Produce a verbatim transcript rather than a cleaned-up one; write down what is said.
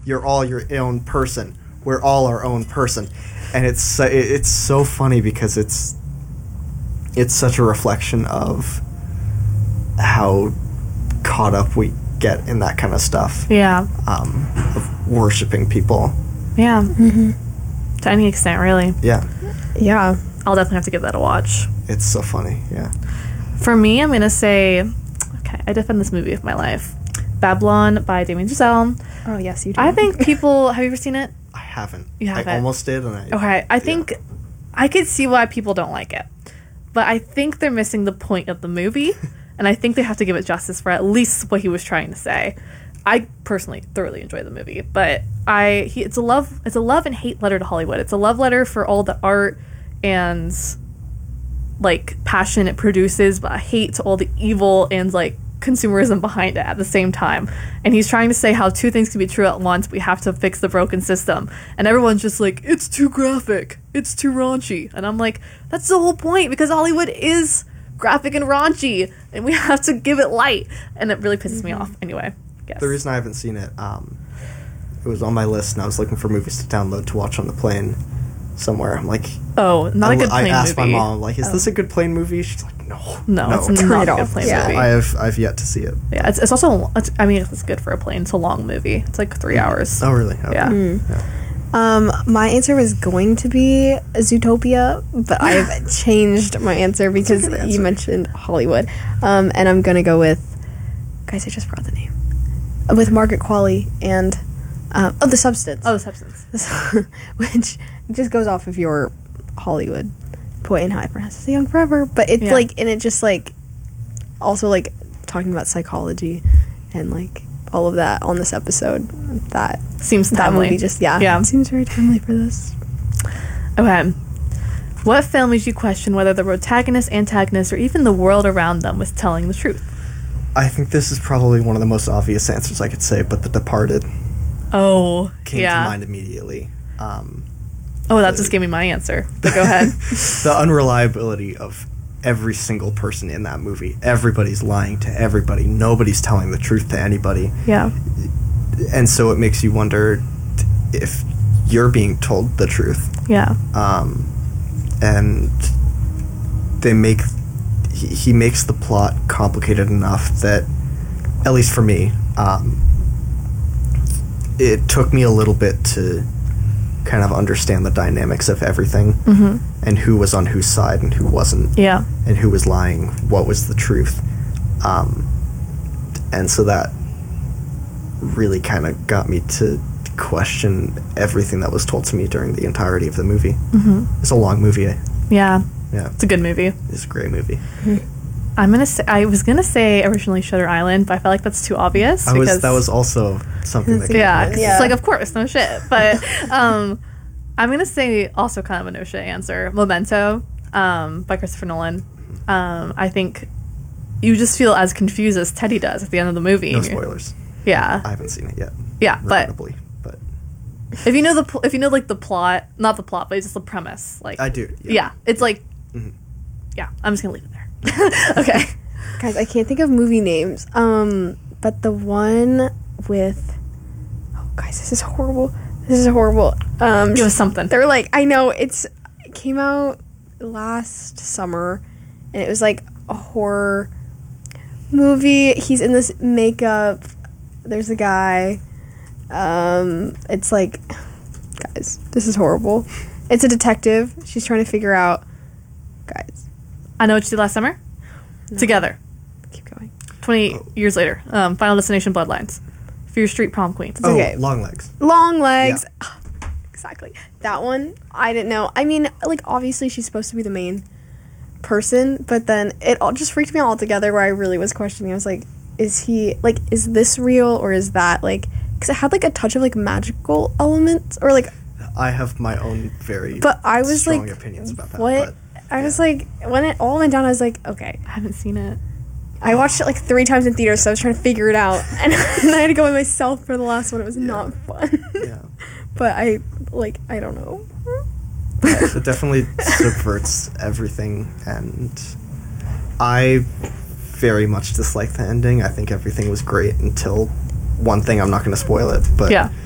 you're all your own person. We're all our own person. And it's uh, it's so funny because it's it's such a reflection of how caught up we get in that kind of stuff. Yeah. Um, of worshiping people. Yeah. Mm-hmm. To any extent, really. Yeah. Yeah. I'll definitely have to give that a watch. It's so funny, yeah. For me, I'm going to say, okay, I defend this movie with my life. Babylon by Damien Chazelle. Oh, yes, you do. I think people, have you ever seen it? I haven't. You haven't? I almost did, and I... Okay, I think, yeah. I could see why people don't like it. But I think they're missing the point of the movie, and I think they have to give it justice for at least what he was trying to say. I personally thoroughly enjoy the movie, but I he, it's a love it's a love and hate letter to Hollywood. It's a love letter for all the art and like passion it produces, but a hate to all the evil and like consumerism behind it at the same time. And he's trying to say how two things can be true at once. We have to fix the broken system, and everyone's just like, it's too graphic, it's too raunchy, and I'm like, that's the whole point, because Hollywood is graphic and raunchy, and we have to give it light. And it really pisses mm-hmm. me off anyway. Yes. The reason I haven't seen it, um, it was on my list, and I was looking for movies to download to watch on the plane somewhere. I'm like, oh, not I, a good plane movie. I asked my mom, like, is oh. this a good plane movie? She's like, no, no, no, it's not a good plane yeah. movie. I have, I've yet to see it. Yeah, it's, it's also, it's, I mean, it's good for a plane. It's a long movie. It's like three hours. Oh, really? Okay. Yeah. Mm. yeah. Um, my answer was going to be Zootopia, but I've changed my answer because answer. you mentioned Hollywood. Um, and I'm gonna go with, guys, I just forgot the name. With Margaret Qualley and, uh, oh, The Substance. Oh, The Substance. Which just goes off of your Hollywood point and how everyone has to stay young forever. But it's Yeah. like, and it just like, also like talking about psychology and like all of that on this episode. That seems that timely. movie just, yeah, Yeah. it seems very timely for this. Okay. What film made you question whether the protagonist, antagonist, or even the world around them was telling the truth? I think this is probably one of the most obvious answers I could say, but The Departed Oh, came yeah. to mind immediately. Um, Oh, that just gave me my answer. But go ahead. the unreliability of every single person in that movie. Everybody's lying to everybody. Nobody's telling the truth to anybody. Yeah. And so it makes you wonder if you're being told the truth. Yeah. Um, and they make he, he makes the plot complicated enough that, at least for me, um, it took me a little bit to kind of understand the dynamics of everything, Mm-hmm. and who was on whose side and who wasn't, Yeah. and who was lying, what was the truth. Um, and so that really kind of got me to question everything that was told to me during the entirety of the movie. Mm-hmm. It's a long movie. Yeah. Yeah, It's a good movie. it's a great movie. I'm gonna say I was gonna say originally Shutter Island, but I felt like that's too obvious. I was because, that was also something that came yeah, to 'cause mind. Yeah. it's like, of course, no shit. But um, I'm gonna say also kind of a no shit answer. Memento, um, by Christopher Nolan. Um, I think you just feel as confused as Teddy does at the end of the movie. No spoilers. Yeah, I haven't seen it yet. yeah, but regrettably, but if you know the pl- if you know like the plot, not the plot, but it's just the premise. Like I do. Yeah, Yeah. it's like Mhm. yeah. I'm just gonna leave it there. Okay. Guys, I can't think of movie names. Um, but the one with, oh, guys, this is horrible. This is horrible. Um, Give us something. they're like, I know it's it came out last summer, and it was like a horror movie. He's in this makeup. There's a guy. Um, it's like, guys, this is horrible. It's a detective. She's trying to figure out, guys. I know what you did last summer. No. Together. Keep going. twenty Oh. years later. Um, Final Destination Bloodlines. Fear Street Prom Queen. It's Oh, okay. Long Legs. Long Legs. Exactly. That one, I didn't know. I mean, like, obviously she's supposed to be the main person, but then it all just freaked me out altogether where I really was questioning. I was like, is he, like, is this real or is that, like, because it had, like, a touch of, like, magical elements or, like, I have my own very but I was strong like, opinions about that. what? But I was like, when it all went down, I was like, okay. I haven't seen it. I watched it like three times in theaters, so I was trying to figure it out. And then I had to go by myself for the last one. It was Yeah. not fun. yeah, But I, like, I don't know. it definitely subverts everything, and I very much dislike the ending. I think everything was great until one thing. I'm not going to spoil it, but Yeah.